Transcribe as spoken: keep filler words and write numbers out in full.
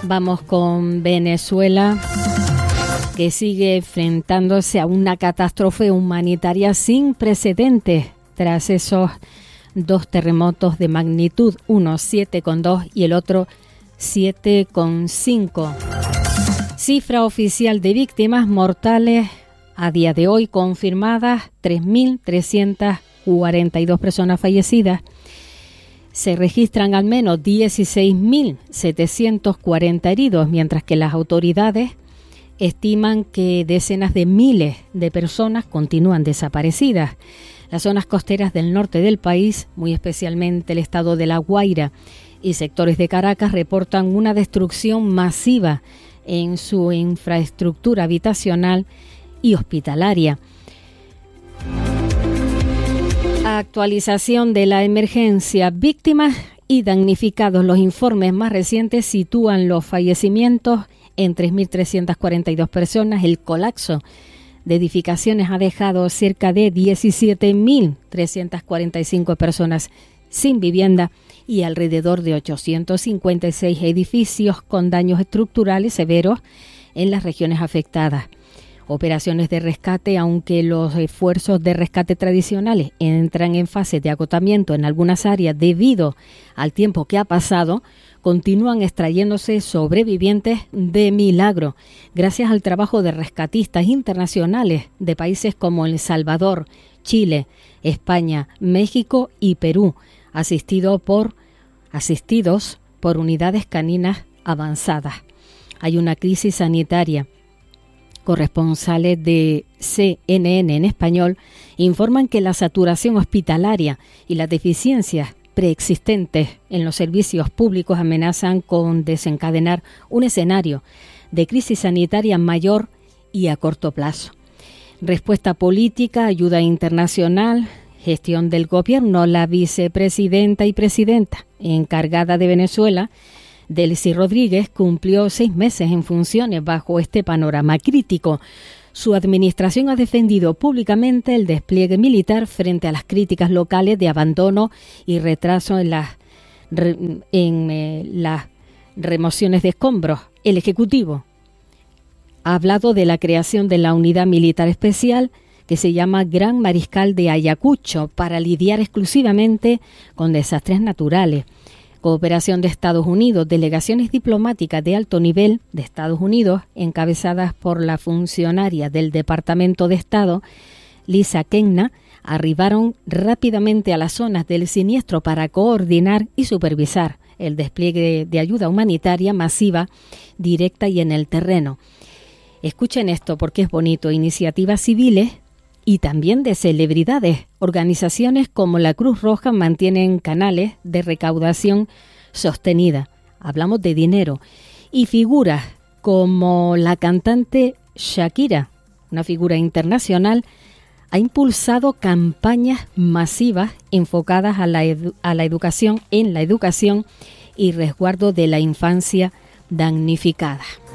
Vamos con Venezuela, que sigue enfrentándose a una catástrofe humanitaria sin precedentes tras esos dos terremotos de magnitud, uno siete coma dos y el otro siete coma cinco. Cifra oficial de víctimas mortales a día de hoy confirmadas, tres mil trescientas cuarenta y dos personas fallecidas. Se registran al menos dieciséis mil setecientos cuarenta heridos, mientras que las autoridades estiman que decenas de miles de personas continúan desaparecidas. Las zonas costeras del norte del país, muy especialmente el estado de La Guaira y sectores de Caracas, reportan una destrucción masiva en su infraestructura habitacional y hospitalaria. Actualización de la emergencia. Víctimas y damnificados. Los informes más recientes sitúan los fallecimientos en tres mil trescientas cuarenta y dos personas. El colapso de edificaciones ha dejado cerca de diecisiete mil trescientas cuarenta y cinco personas sin vivienda y alrededor de ochocientos cincuenta y seis edificios con daños estructurales severos en las regiones afectadas. Operaciones de rescate, aunque los esfuerzos de rescate tradicionales entran en fase de agotamiento en algunas áreas debido al tiempo que ha pasado, continúan extrayéndose sobrevivientes de milagro, gracias al trabajo de rescatistas internacionales de países como El Salvador, Chile, España, México y Perú, asistido por, asistidos por unidades caninas avanzadas. Hay una crisis sanitaria. Corresponsales de C N N en español informan que la saturación hospitalaria y las deficiencias preexistentes en los servicios públicos amenazan con desencadenar un escenario de crisis sanitaria mayor y a corto plazo. Respuesta política, ayuda internacional, gestión del gobierno. La vicepresidenta y presidenta encargada de Venezuela, Delcy Rodríguez, cumplió seis meses en funciones bajo este panorama crítico. Su administración ha defendido públicamente el despliegue militar frente a las críticas locales de abandono y retraso en las, en, eh, las remociones de escombros. El Ejecutivo ha hablado de la creación de la unidad militar especial que se llama Gran Mariscal de Ayacucho para lidiar exclusivamente con desastres naturales. Cooperación de Estados Unidos. Delegaciones diplomáticas de alto nivel de Estados Unidos, encabezadas por la funcionaria del Departamento de Estado, Lisa Kenna, arribaron rápidamente a las zonas del siniestro para coordinar y supervisar el despliegue de ayuda humanitaria masiva, directa y en el terreno. Escuchen esto porque es bonito. Iniciativas civiles y también de celebridades. Organizaciones como la Cruz Roja mantienen canales de recaudación sostenida. Hablamos de dinero. Y figuras como la cantante Shakira, una figura internacional, ha impulsado campañas masivas enfocadas a la, edu- a la educación, en la educación y resguardo de la infancia damnificada.